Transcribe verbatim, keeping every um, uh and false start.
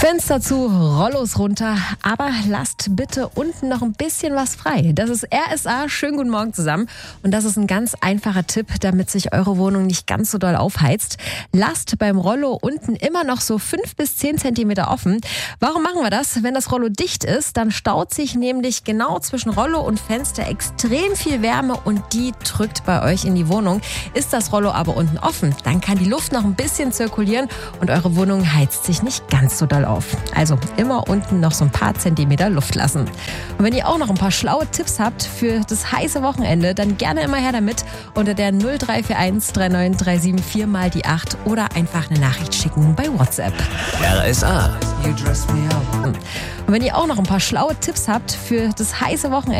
Fenster zu, Rollos runter, aber lasst bitte unten noch ein bisschen was frei. Das ist R S A. Schönen guten Morgen zusammen. Und das ist ein ganz einfacher Tipp, damit sich eure Wohnung nicht ganz so doll aufheizt. Lasst beim Rollo unten immer noch so fünf bis zehn Zentimeter offen. Warum machen wir das? Wenn das Rollo dicht ist, dann staut sich nämlich genau zwischen Rollo und Fenster extrem viel Wärme und die drückt bei euch in die Wohnung. Ist das Rollo aber unten offen, dann kann die Luft noch ein bisschen zirkulieren und eure Wohnung heizt sich nicht ganz so doll auf. Also immer unten noch so ein paar Zentimeter Luft lassen. Und wenn ihr auch noch ein paar schlaue Tipps habt für das heiße Wochenende, dann gerne immer her damit unter der null drei vier eins drei neun drei sieben vier mal die acht oder einfach eine Nachricht schicken bei WhatsApp. R S A. Und wenn ihr auch noch ein paar schlaue Tipps habt für das heiße Wochenende,